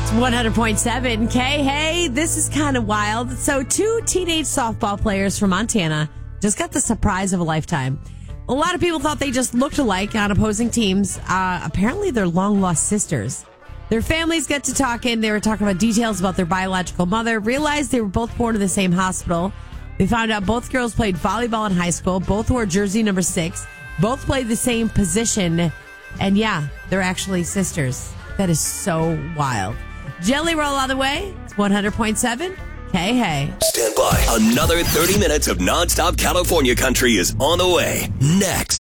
100.7 K. Hey, this is kind of wild. So, two teenage softball players from Montana just got the surprise of a lifetime. A lot of people thought they just looked alike on opposing teams. Apparently, they're long-lost sisters. Their families get to talking. They were talking about details about their biological mother, realized they were both born in the same hospital. They found out both girls played volleyball in high school, both wore jersey number 6, both played the same position, and yeah, they're actually sisters. That is so wild. Jelly Roll on the way. It's 100.7 Hey, hey. Stand by. Another 30 minutes of nonstop California country is on the way. Next.